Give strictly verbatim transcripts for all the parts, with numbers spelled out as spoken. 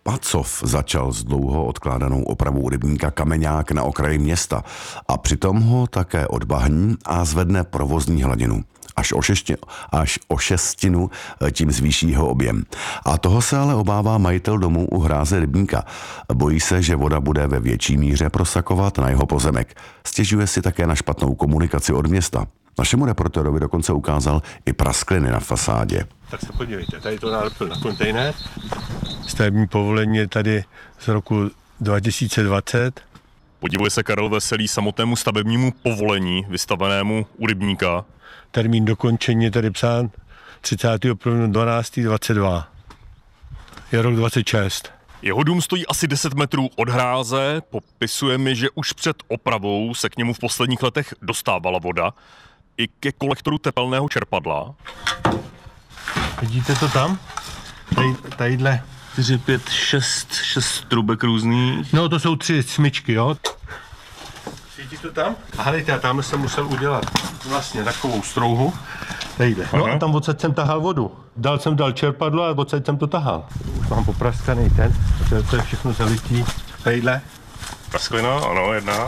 Pacov začal s dlouho odkládanou opravou rybníka Kameňák na okraji města a přitom ho také odbahní a zvedne provozní hladinu. Až o, šesti, až o šestinu tím zvýší jeho objem. A toho se ale obává majitel domu u hráze rybníka. Bojí se, že voda bude ve větší míře prosakovat na jeho pozemek. Stěžuje si také na špatnou komunikaci od města. Našemu reportérovi dokonce ukázal i praskliny na fasádě. Tak se podívejte, tady to nalepil na kontejner. Stavební povolení je tady z roku dva tisíce dvacet. Podívej se Karel Veselý samotnému stavebnímu povolení vystavenému u rybníka. Termín dokončení je tady psán třicátého prvního dvanáctého dvacet dva. Je rok dvacet šest. Jeho dům stojí asi deset metrů od hráze. Popisuje mi, že už před opravou se k němu v posledních letech dostávala voda i ke kolektoru tepelného čerpadla. Vidíte to tam? Tady, tadyhle. čtyři, pět, šest, šest trubek různých. No to jsou tři smyčky, jo. Svítí to tam? A hledejte, a tam jsem musel udělat vlastně takovou strouhu. Tadyhle. No a tam odsaď jsem tahal vodu. Dal jsem dal čerpadlo a odsaď jsem to tahal. Už mám popraskaný ten, to je, to je všechno zalitý. Tadyhle. Prasklina, ano, jedna.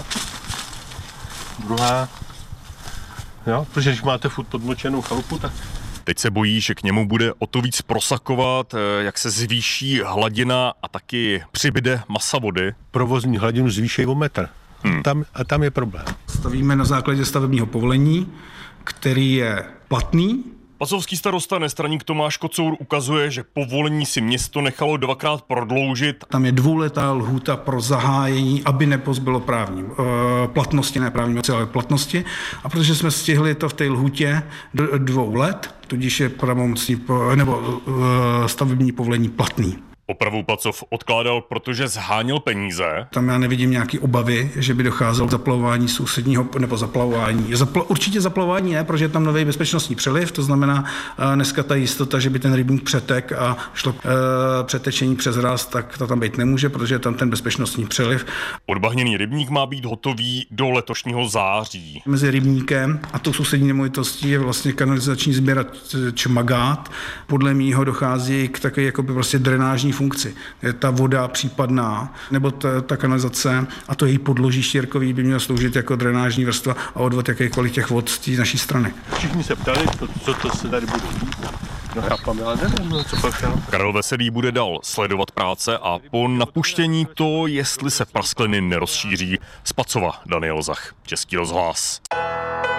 Druhá. Jo, protože když máte furt podmočenou chalupu, tak... Teď se bojí, že k němu bude o to víc prosakovat, jak se zvýší hladina a taky přibyde masa vody. Provozní hladinu zvýší o metr. Hmm. Tam, a tam je problém. Stavíme na základě stavebního povolení, který je platný. Pacovský starosta nestraník Tomáš Kocour ukazuje, že povolení si město nechalo dvakrát prodloužit. Tam je dvouletá lhůta pro zahájení, aby nepozbylo právní uh, platnosti, ne právní moci, ale platnosti. A protože jsme stihli to v té lhůtě do dvou let, tudíž je pravomocný nebo uh, stavební povolení platný. Opravu Pacov odkládal, protože zháněl peníze. Tam já nevidím nějaké obavy, že by docházelo k zaplavování sousedního, nebo zaplavování. Zapla, určitě zaplavování ne, protože je tam nový bezpečnostní přeliv, to znamená dneska ta jistota, že by ten rybník přetek a šlo uh, přetečení přes ráz, tak to tam být nemůže, protože je tam ten bezpečnostní přeliv. Odbahněný rybník má být hotový do letošního září. Mezi rybníkem a tou sousední nemovitostí je vlastně kanalizační sběrač Magát. Podle mýho dochází k takové jakoby prostě drenážní funkci. Je ta voda případná, nebo ta, ta kanalizace a to její podloží štěrkový by mělo sloužit jako drenážní vrstva a odvod jakýkoliv těch vod z té naší strany. Všichni se ptali, to, co to se tady bude dít. No já pam, ale nevím, no, co pak. Karel Veselý bude dál sledovat práce a po napuštění to, jestli se praskliny nerozšíří. Z Pacova Daniel Zach, Český rozhlas.